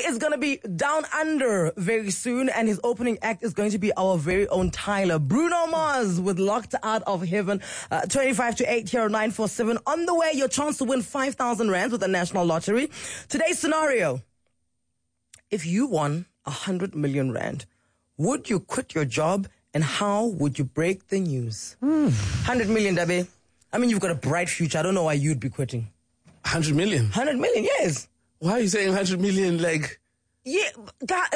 is going to be down under very soon, and his opening act is going to be our very own Tyler. Bruno Mars with Locked Out of Heaven, 25 to 8 here on 947. On the way, your chance to win 5,000 Rand with the National Lottery. Today's scenario: if you won 100 million Rand, would you quit your job, and how would you break the news? 100 million, Dabe. I mean, you've got a bright future. I don't know why you'd be quitting. 100 million? 100 million, yes. Why are you saying 100 million like... Yeah, God,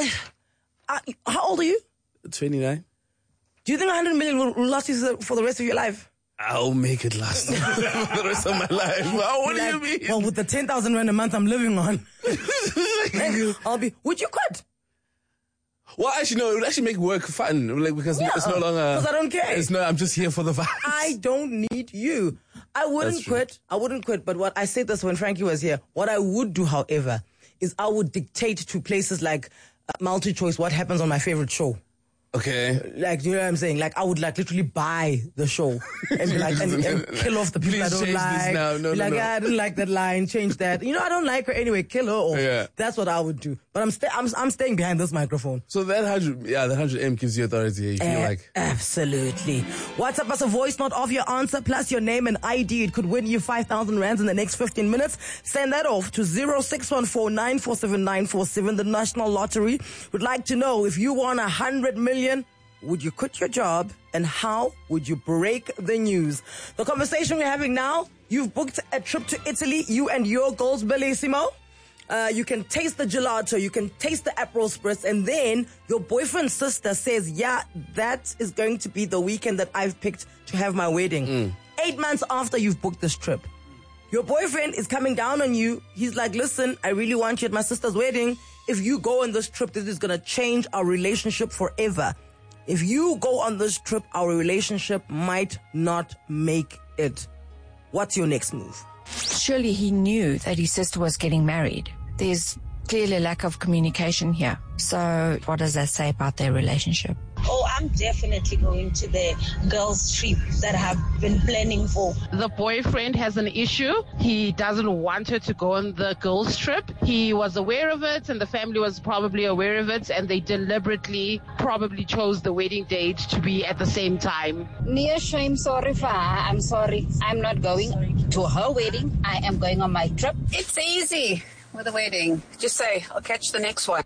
how old are you? 29. Do you think 100 million will last you for the rest of your life? I'll make it last for the rest of my life. What do you mean? Well, with the 10,000 Rand a month I'm living on, would you quit? Well, actually, no, it would actually make work fun, like, because it's no longer... Because I don't care. I'm just here for the vibes. I don't need you. I wouldn't quit, but what I said this when Frankie was here. What I would do, however, is I would dictate to places like MultiChoice what happens on my favorite show. Okay. Like, you know what I'm saying? Like, I would like literally buy the show and be like, and kill off the people I don't like. No. I didn't like that line, change that. You know, I don't like her anyway, kill her off. Yeah. That's what I would do. But I'm staying behind this microphone. So that 100M gives you authority, you feel like. Absolutely. WhatsApp us a voice note of your answer plus your name and ID. It could win you 5,000 Rands in the next 15 minutes. Send that off to 0614 947 947. The National Lottery would like to know, if you won 100 million, would you quit your job, and how would you break the news? The conversation we're having now: you've booked a trip to Italy, you and your girls, Bellissimo. You can taste the gelato, you can taste the Aperol Spritz, and then your boyfriend's sister says, yeah, that is going to be the weekend that I've picked to have my wedding. 8 months after you've booked this trip, your boyfriend is coming down on you. He's like, listen, I really want you at my sister's wedding. If you go on this trip, this is going to change our relationship forever. If you go on this trip, our relationship might not make it. What's your next move? Surely he knew that his sister was getting married. There's clearly a lack of communication here. So what does that say about their relationship? Oh, I'm definitely going to the girls' trip that I've been planning for. The boyfriend has an issue. He doesn't want her to go on the girls' trip. He was aware of it, and the family was probably aware of it, and they deliberately probably chose the wedding date to be at the same time. Near shame, sorry for her. I'm sorry. I'm not going to her wedding. I am going on my trip. It's easy with a wedding. Just say, I'll catch the next one.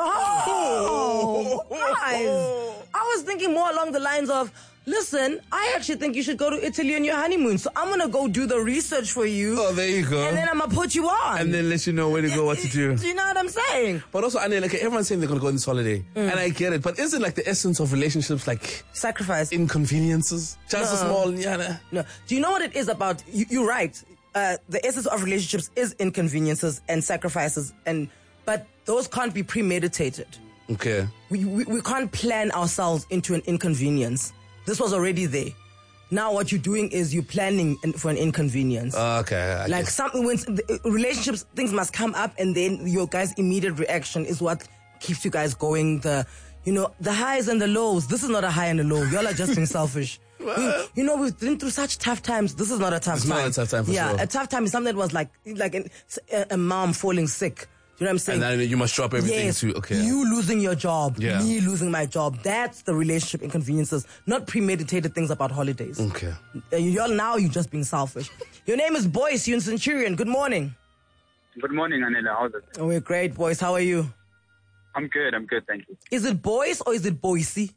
Oh, guys. I was thinking more along the lines of, listen, I actually think you should go to Italy on your honeymoon. So I'm going to go do the research for you. Oh, there you go. And then I'm going to put you on. And then let you know where to go, what to do. Do you know what I'm saying? But also, Anne, like, everyone's saying they're going to go on this holiday. And I get it. But isn't like the essence of relationships like... sacrifice. Inconveniences? Just a small... No. Do you know what it is about... You're right. The essence of relationships is inconveniences and sacrifices. But those can't be premeditated. Okay. We can't plan ourselves into an inconvenience. This was already there. Now what you're doing is you're planning for an inconvenience. Okay. Like something when relationships, things must come up, and then your guys' immediate reaction is what keeps you guys going. The highs and the lows. This is not a high and a low. Y'all are just being selfish. We've been through such tough times. This is not a tough time. It's not a tough time for sure. Yeah, a tough time is something that was like a mom falling sick. You know what I'm saying? And then you must drop everything yes, to, okay. You losing your job, yeah. Me losing my job. That's the relationship inconveniences, not premeditated things about holidays. Okay. You're just being selfish. Your name is Boyce, you're in Centurion. Good morning. Good morning, Anela. How's it? Oh, we're great, Boyce. How are you? I'm good, thank you. Is it Boyce or is it Boise?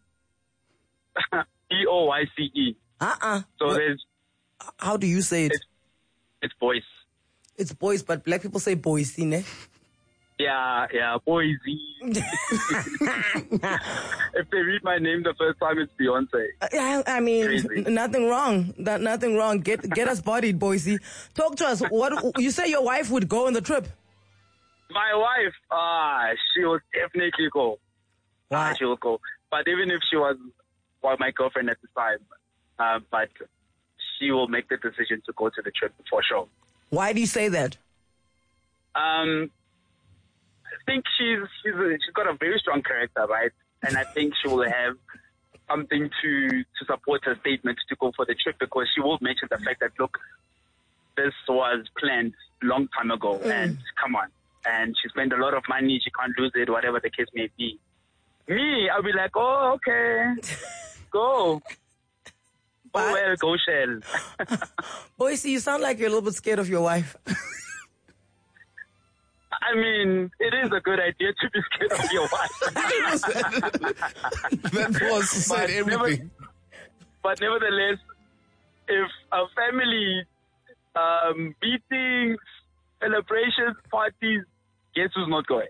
Boyce. So there's... How do you say it? It's Boyce. It's Boyce, but black people say Boise, ne? Yeah, Boise. If they read my name the first time, it's Beyonce. I mean, crazy. Nothing wrong. Nothing wrong. Get us bodied, Boise. Talk to us. What you say your wife would go on the trip? My wife, she will definitely go. Why? She will go. But even if she was my girlfriend at the time, but she will make the decision to go to the trip for sure. Why do you say that? I think she's got a very strong character, right? And I think she will have something to support her statement to go for the trip, because she will mention the fact that, look, this was planned a long time ago, and come on. and she spent a lot of money, she can't lose it, whatever the case may be. Me, I'll be like, oh, okay, go. Oh, well, go Shell. Boise, you sound like you're a little bit scared of your wife. I mean, it is a good idea to be scared of your wife. That was said everything. But nevertheless, if a family, meetings, celebrations, parties, guess who's not going?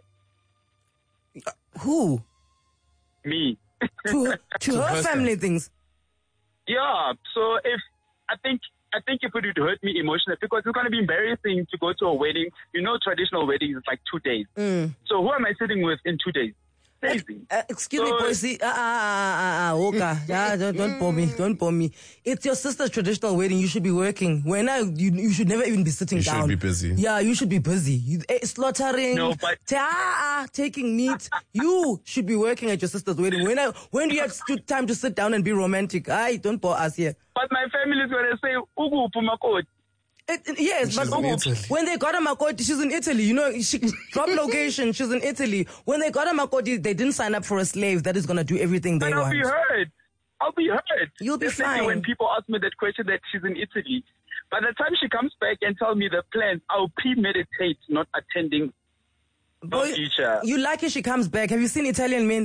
Who? Me. To her family things. Yeah. So I think if it would hurt me emotionally, because it's going to be embarrassing to go to a wedding. You know, traditional weddings is like 2 days. So who am I sitting with in 2 days? Excuse me, Boise. Woka. Don't bore me. It's your sister's traditional wedding. You should be working. You should never even be sitting down. You should be busy. Yeah, you should be busy. Slaughtering, taking meat. You should be working at your sister's wedding. When do you have time to sit down and be romantic? Don't bore us here. But my family is going to say, Ugu Pumakot. Yes, but when they got a Makoti, she's in Italy. You know, she dropped location. She's in Italy. When they got a Makoti, they didn't sign up for a slave that is going to do everything they want. I'll be heard. You'll be fine. When people ask me that question that she's in Italy, by the time she comes back and tells me the plans, I'll premeditate not attending the future. You like it she comes back. Have you seen Italian Men?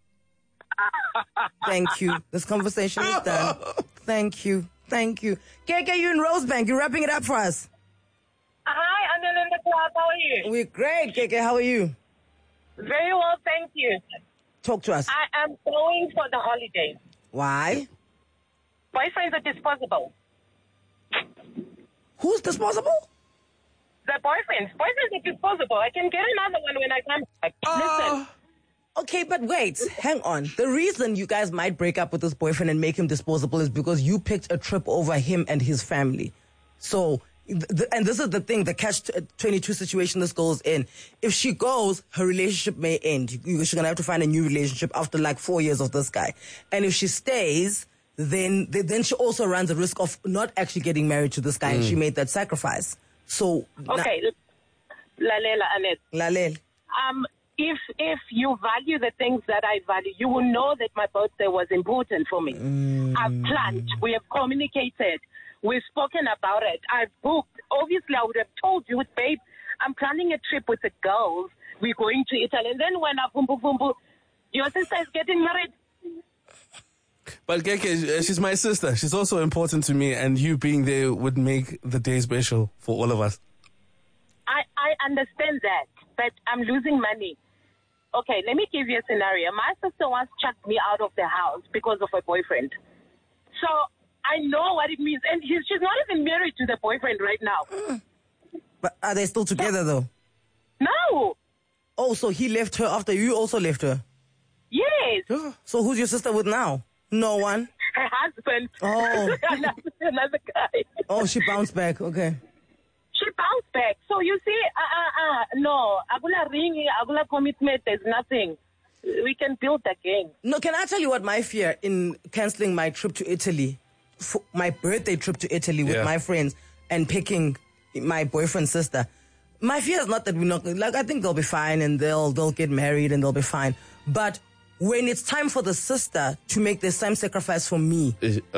Thank you. This conversation is done. Thank you. KK, you in Rosebank. You're wrapping it up for us. Hi, I'm in the club. How are you? We're great, KK. How are you? Very well, thank you. Talk to us. I am going for the holidays. Why? Boyfriends are disposable. Who's disposable? The boyfriends. Boyfriends are disposable. I can get another one when I come back. Listen. Okay, but wait, hang on. The reason you guys might break up with this boyfriend and make him disposable is because you picked a trip over him and his family. So, and this is the thing, the catch-22 situation this goes in. If she goes, her relationship may end. She's going to have to find a new relationship after like 4 years of this guy. And if she stays, then she also runs the risk of not actually getting married to this guy, and she made that sacrifice. So, okay, Lalela Annette. Lalel. If you value the things that I value, you will know that my birthday was important for me. I've planned. We have communicated. We've spoken about it. I've booked. Obviously, I would have told you, babe, I'm planning a trip with the girls. We're going to Italy. And then when your sister is getting married. But Keke, she's my sister. She's also important to me, and you being there would make the day special for all of us. I understand that, but I'm losing money. Okay, let me give you a scenario. My sister once chucked me out of the house because of a boyfriend. So I know what it means. And she's not even married to the boyfriend right now. But are they still together, though? No. Oh, so he left her after you also left her? Yes. So who's your sister with now? No one? Her husband. Oh. Another guy. Oh, she bounced back. Okay. She bounced back. So you see, no, agula ring, agula commitment, there's nothing. We can build again. No, can I tell you what my fear in cancelling my trip to Italy, my birthday trip to Italy with my friends and picking my boyfriend's sister? My fear is not that we're not, like, I think they'll be fine and they'll get married and they'll be fine. But when it's time for the sister to make the same sacrifice for me,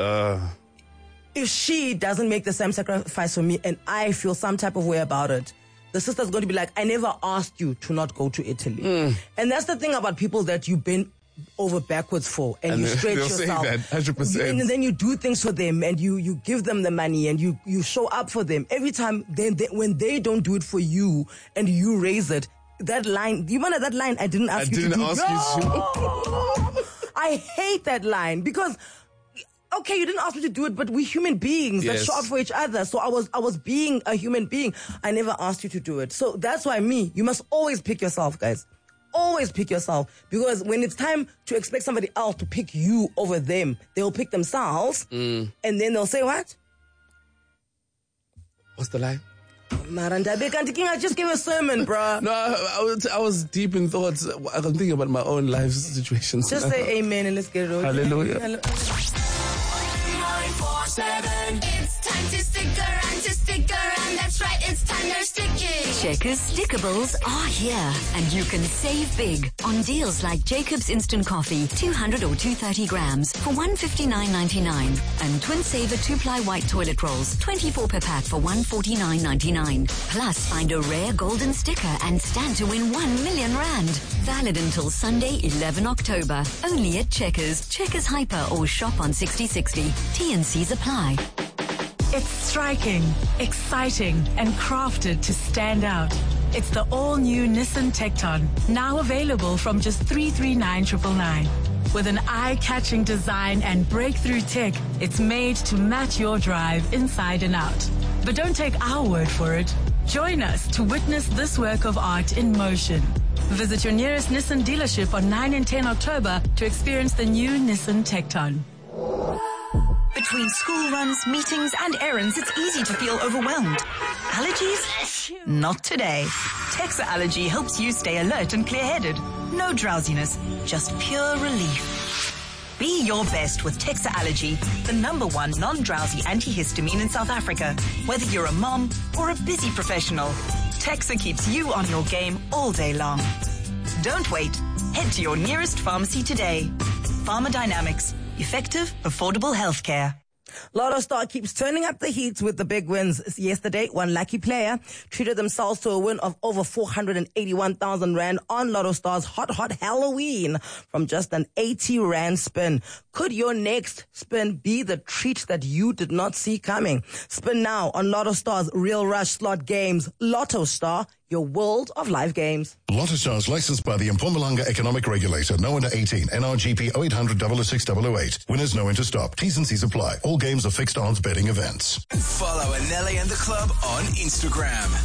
if she doesn't make the same sacrifice for me and I feel some type of way about it, the sister's going to be like, I never asked you to not go to Italy. And that's the thing about people that you bend over backwards for and you stretch yourself. Say that, 100%. And then you do things for them and you give them the money and you show up for them. Every time when they don't do it for you and you raise it, that line, you remember that line, I didn't ask you to do it. I hate that line because, okay, you didn't ask me to do it, but we're human beings that show up for each other. So I was being a human being. I never asked you to do it. So that's why you must always pick yourself, guys. Always pick yourself. Because when it's time to expect somebody else to pick you over them, they'll pick themselves. And then they'll say what? What's the line? I just gave a sermon, bruh. No, I was deep in thoughts. I'm thinking about my own life situations. Just say amen and let's get it over. Hallelujah. 947. It's time to stick around, That's right, it's time to stick Checkers Stickables are here, and you can save big on deals like Jacob's Instant Coffee, 200 or 230 grams for $159.99, and Twin Saver 2-ply white toilet rolls, 24 per pack for $149.99. Plus, find a rare golden sticker and stand to win 1 million rand. Valid until Sunday, 11 October. Only at Checkers, Checkers Hyper, or shop on 6060. T&Cs apply. It's striking, exciting, and crafted to stand out. It's the all-new Nissan Tecton, now available from just $339,999. With an eye-catching design and breakthrough tech, it's made to match your drive inside and out. But don't take our word for it. Join us to witness this work of art in motion. Visit your nearest Nissan dealership on 9 and 10 October to experience the new Nissan Tecton. Between school runs, meetings, and errands, it's easy to feel overwhelmed. Allergies? Not today. Texa Allergy helps you stay alert and clear-headed. No drowsiness, just pure relief. Be your best with Texa Allergy, the #1 non-drowsy antihistamine in South Africa. Whether you're a mom or a busy professional, Texa keeps you on your game all day long. Don't wait. Head to your nearest pharmacy today. Pharmadynamics. Effective, affordable healthcare. Lotto Star keeps turning up the heat with the big wins. Yesterday, one lucky player treated themselves to a win of over 481,000 Rand on Lotto Star's Hot Halloween from just an 80 Rand spin. Could your next spin be the treat that you did not see coming? Spin now on Lotto Star's Real Rush slot games. Lotto Star, your world of live games. Lotto Stars licensed by the Mpumalanga Economic Regulator. No under 18. NRGP 0800 006 008. Winners no enter stop. T's and C's apply. All games are fixed odds betting events. Follow Anele and the Club on Instagram.